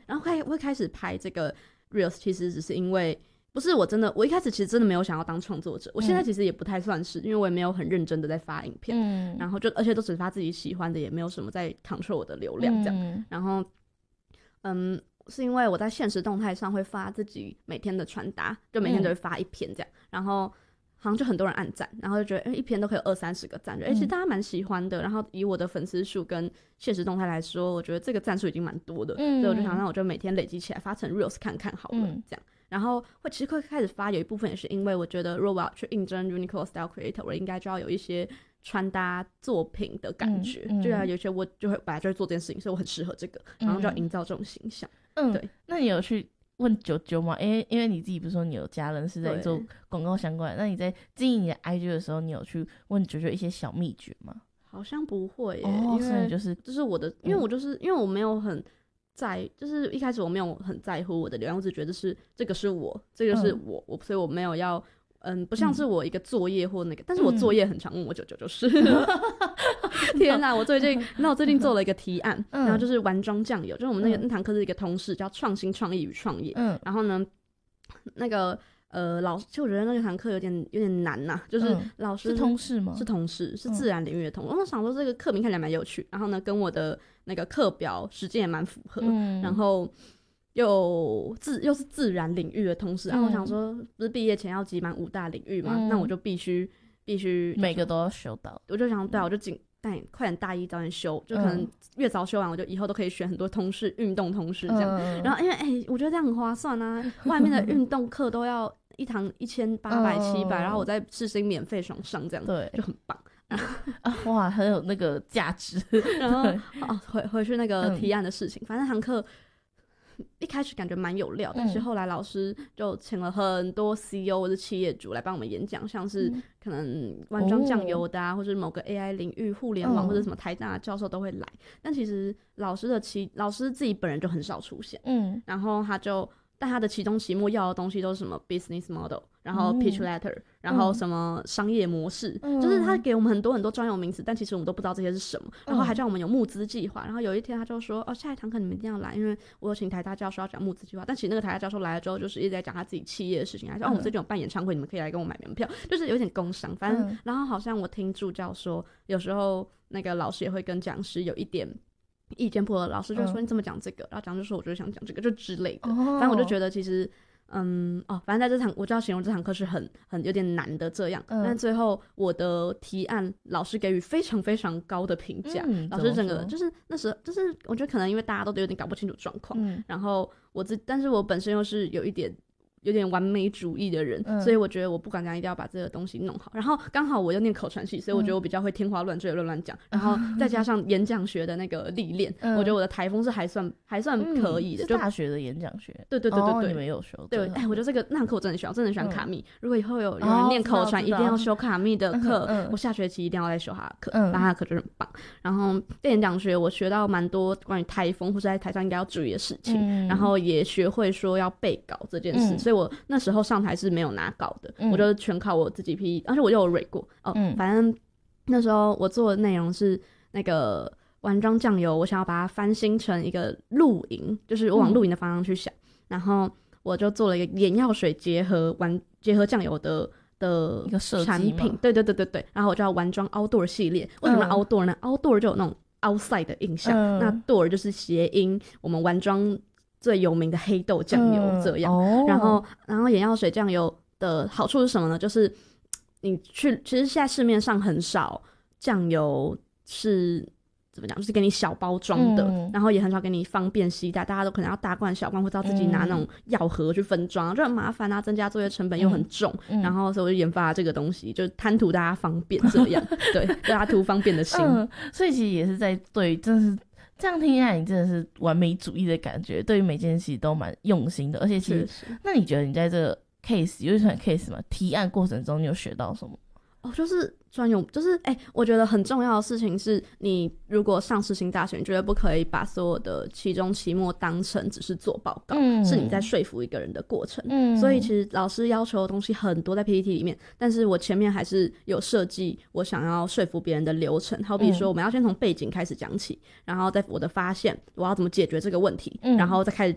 然后会开始拍这个 reels， 其实只是因为不是我一开始其实真的没有想要当创作者，我现在其实也不太算是，因为我也没有很认真的在发影片，然后而且都只发自己喜欢的，也没有什么在 control 我的流量这样，然后是因为我在现实动态上会发自己每天的穿搭，就每天都会发一篇这样，然后好像就很多人按赞，然后就觉得一篇都可以有20-30个赞，其实大家蛮喜欢的。然后以我的粉丝数跟现实动态来说，我觉得这个赞数已经蛮多的，所以我就想让我就每天累积起来发成 reels 看看好了，这样。然后其实会开始发，有一部分也是因为我觉得如果我要去应征 Uniqlo Style Creator， 我应该就要有一些穿搭作品的感觉，就有些我就会本来就会做这件事情，所以我很适合这个，然后就要营造这种形象。对。 那你有去问啾啾吗？因为你自己不是说你有家人是在做广告相关的，那你在经营你的 IG 的时候，你有去问啾啾一些小秘诀吗？ 好像不会耶， 因为就是我的，因为我没有很就是一开始我没有很在乎我的流量，我只觉得这个是我，所以我没有要不像是我一个作业或那个，但是我作业很常问我舅舅就是天哪，我最近做了一个提案，然后就是玩妆酱油，就是我们那堂课是一个通识叫创新创意与创业，然后呢那个其实我觉得那堂课有点难呐，就是老师是通识吗？ 是通识，是自然领域的通识。我想说这个课名看起来蛮有趣，然后呢跟我的那个课表时间也蛮符合，然后又是自然领域的通识，然后我想说不是毕业前要集满5大领域嘛，那我就必须每个都要修到。 我就想对啊，我就快点大一早点修，就可能越早修完，我就以后都可以选很多通识，运动通识这样。然后因为我觉得这样很划算啊，外面的运动课都要一堂1800、700，然后我在世新免费爽上这样，对，就很棒。 哇，很有那个价值。 然后回去那个提案的事情，反正那堂课一开始感觉蛮有料，但是后来老师就请了很多 CEO 或者企业主来帮我们演讲，像是可能玩妆酱油的或者某个 AI 领域、互联网或者什么台大的教授都会来，但其实老师自己本人就很少出现，然后但他的期中期末要的东西都是什么 business model， 然后 pitch letter， 然后什么商业模式，就是他给我们很多很多专有名词，但其实我们都不知道这些是什么，然后还叫我们有募资计划，然后有一天他就说下一堂课你们一定要来，因为我有请台大教授要讲募资计划，但其实那个台大教授来了之后就是一直在讲他自己企业的事情，还说我们最近有办演唱会，你们可以来跟我买门票，就是有点工商，反正然后好像我听助教说有时候那个老师也会跟讲师有一点意见不合，老师就说你怎么讲这个，然后讲就说我就想讲这个就之类的，反正我就觉得其实反正在这堂我就要形容这堂课是很有点难的这样，但最后我的提案老师给予非常非常高的评价，老师整个就是那时候就是我觉得可能因为大家都有点搞不清楚状况，然后但是我本身又是有点完美主义的人，所以我觉得我不管怎样一定要把这个东西弄好，然后刚好我又念口传系，所以我觉得我比较会天花乱坠乱讲，然后再加上演讲学的那个历练，我觉得我的台风是还算可以的， 是大学的演讲学， 对， 你们有修， 对，我觉得那堂课我真的很喜欢，真的很喜欢卡密，如果以后有人念口传一定要修卡密的课，我下学期一定要再修他的课，他的课就很棒。然后在演讲学我学到蛮多关于台风或者在台上应该要注意的事情，然后也学会说要背稿这件事，所以我那时候上台是没有拿稿的，我就全靠我自己 PPT， 而且我又有蕊过反正那时候我做的内容是那个玩妆酱油，我想要把它翻新成一个露营，就是我往露营的方向去想，然后我就做了一个眼药水结合酱油的一个产品，对，然后我叫玩妆 outdoor 系列。为什么 outdoor 呢？outdoor 就有那种 outside 的印象，那 door 就是谐音我们玩妆最有名的黑豆酱油这样，然后眼药水酱油的好处是什么呢？就是其实现在市面上很少酱油是怎么讲，就是给你小包装的，然后也很少给你方便携带，大家都可能要大罐小罐，或者要自己拿那种药盒去分装，就很麻烦啊，增加作业成本又很重，然后所以我就研发了这个东西，就贪图大家方便这样，对，大家图方便的心， 所以其实也是在真的是。这样听起来你真的是完美主义的感觉，对于每件事都蛮用心的，而且其实那你觉得你在这个 case 有一场 case 吗？提案过程中你有学到什么？ 就是专用，就是我觉得很重要的事情是，你如果上世新大学，你绝对不可以把所有的期中期末当成只是做报告，是你在说服一个人的过程，所以其实老师要求的东西很多在 PPT 里面，但是我前面还是有设计我想要说服别人的流程，好比说我们要先从背景开始讲起，然后在我的发现我要怎么解决这个问题，然后再开始